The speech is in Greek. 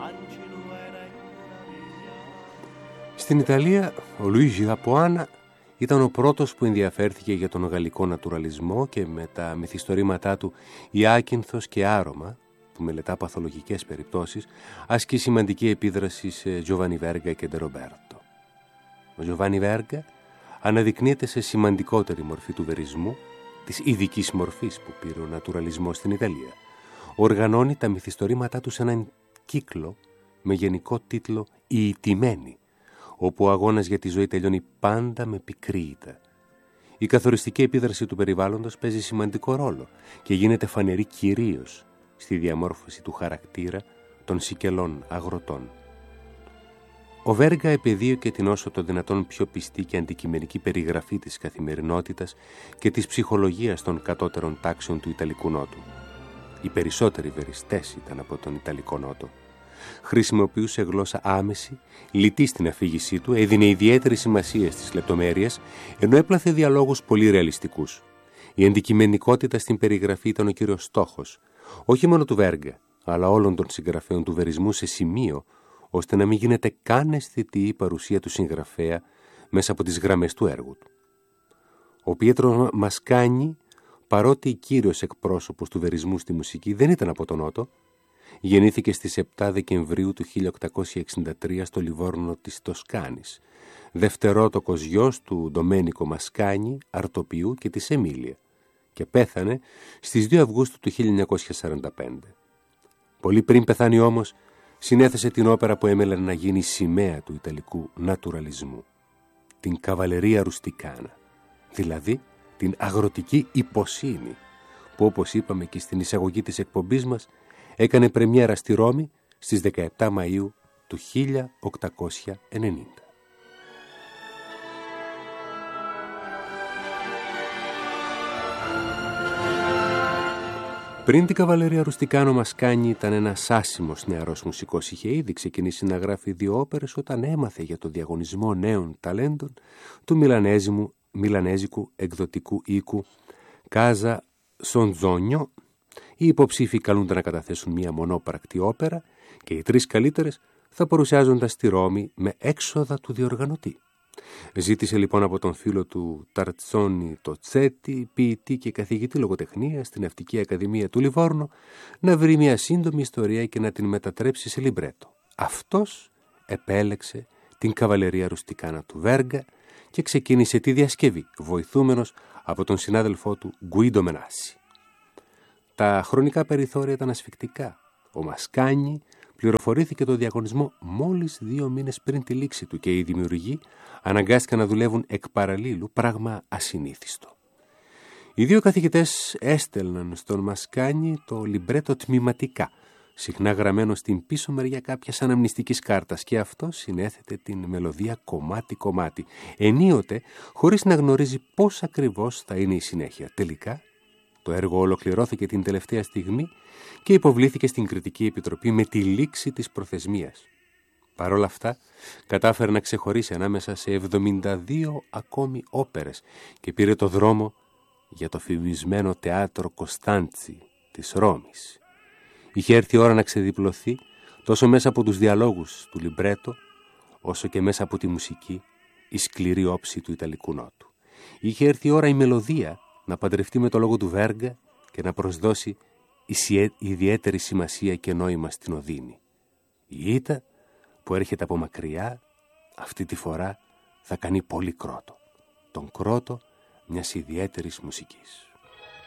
Στην Ιταλία, ο Λουίτζι Αποάνα ήταν ο πρώτος που ενδιαφέρθηκε για τον γαλλικό νατουραλισμό και με τα μυθιστορήματά του «Η Άκυνθος και Άρωμα», που μελετά παθολογικές περιπτώσεις, ασκεί σημαντική επίδραση σε Τζοβάνι Βέργα και Ντε Ρομπέρτο. Ο Τζοβάνι Βέργα αναδεικνύεται σε σημαντικότερη μορφή του βερισμού, της ειδικής μορφής που πήρε ο νατουραλισμός στην Ιταλία. Οργανώνει τα μυθιστορήματά του σε έναν κύκλο με γενικό τίτλο «Η Ηττημένη», όπου ο αγώνας για τη ζωή τελειώνει πάντα με πικρή ήττα. Η καθοριστική επίδραση του περιβάλλοντος παίζει σημαντικό ρόλο και γίνεται φανερή κυρίως στη διαμόρφωση του χαρακτήρα των σικελών αγροτών. Ο Βέργα επεδίωκε την όσο το δυνατόν πιο πιστή και αντικειμενική περιγραφή της καθημερινότητας και της ψυχολογίας των κατώτερων τάξεων του Ιταλικού Νότου. Οι περισσότεροι βεριστές ήταν από τον Ιταλικό Νότο. Χρησιμοποιούσε γλώσσα άμεση, λιτή στην αφήγησή του, έδινε ιδιαίτερη σημασία στις λεπτομέρειες, ενώ έπλαθε διαλόγους πολύ ρεαλιστικούς. Η αντικειμενικότητα στην περιγραφή ήταν ο κύριος στόχος, όχι μόνο του Βέργα, αλλά όλων των συγγραφέων του βερισμού σε σημείο, ώστε να μην γίνεται καν αισθητή η παρουσία του συγγραφέα μέσα από τις γραμμές του έργου του. Ο Πιέτρο Μασκάνι, παρότι κύριος εκπρόσωπος του βερισμού στη μουσική, δεν ήταν από τον Νότο. Γεννήθηκε στις 7 Δεκεμβρίου του 1863 στο Λιβόρνο της Τοσκάνης, δευτερότοκος γιος του Ντομένικο Μασκάνι, αρτοποιού, και της Εμίλια, και πέθανε στις 2 Αυγούστου του 1945. Πολύ πριν πεθάνει όμως, συνέθεσε την όπερα που έμελε να γίνει σημαία του Ιταλικού νατουραλισμού, την Καβαλερία Ρουστικάνα, δηλαδή την αγροτική υποσύνη, που, όπως είπαμε και στην εισαγωγή της εκπομπής μας, έκανε πρεμιέρα στη Ρώμη στις 17 Μαΐου του 1890. Πριν την Καβαλερία Ρουστικάνο, Μασκάνι ήταν ένας άσημος νεαρός μουσικός. Είχε ήδη ξεκινήσει να γράφει 2 όπερες όταν έμαθε για το διαγωνισμό νέων ταλέντων του μιλανέζικου εκδοτικού οίκου Κάζα Σοντζόνιο. Οι υποψήφοι καλούνται να καταθέσουν μια μονόπρακτη όπερα και οι 3 καλύτερες θα παρουσιάζονταν στη Ρώμη με έξοδα του διοργανωτή. Ζήτησε λοιπόν από τον φίλο του Ταρτσόνι Τοτσέτη, ποιητή και καθηγητή λογοτεχνίας στην Ναυτική Ακαδημία του Λιβόρνο, να βρει μια σύντομη ιστορία και να την μετατρέψει σε λιμπρέτο. Αυτός επέλεξε την Καβαλερία Ρουστικάνα του Βέργα και ξεκίνησε τη διασκευή, βοηθούμενος από τον συνάδελφό του Γκουίντο Μενάση. Τα χρονικά περιθώρια ήταν ασφικτικά. Ο Μασκάνι πληροφορήθηκε το διαγωνισμό μόλις 2 μήνες πριν τη λήξη του και οι δημιουργοί αναγκάστηκαν να δουλεύουν εκ παραλλήλου, πράγμα ασυνήθιστο. Οι 2 καθηγητές έστελναν στον Μασκάνι το λιμπρέτο τμηματικά, συχνά γραμμένο στην πίσω μεριά κάποιας αναμνηστικής κάρτας, και αυτό συνέθετε την μελωδία κομμάτι-κομμάτι, ενίοτε χωρίς να γνωρίζει πώς ακριβώς θα είναι η συνέχεια. Τελικά, το έργο ολοκληρώθηκε την τελευταία στιγμή και υποβλήθηκε στην Κριτική Επιτροπή με τη λήξη της προθεσμίας. Παρ' όλα αυτά, κατάφερε να ξεχωρίσει ανάμεσα σε 72 ακόμη όπερες και πήρε το δρόμο για το φημισμένο Teatro Costanzi της Ρώμης. Είχε έρθει η ώρα να ξεδιπλωθεί τόσο μέσα από τους διαλόγους του λιμπρέτο, όσο και μέσα από τη μουσική, η σκληρή όψη του Ιταλικού Νότου. Είχε έρθει η ώρα η μελωδία να παντρευτεί με το λόγο του Βέργα και να προσδώσει ιδιαίτερη σημασία και νόημα στην οδύνη. Η ήττα που έρχεται από μακριά, αυτή τη φορά θα κάνει πολύ κρότο. Τον κρότο μιας ιδιαίτερης μουσικής.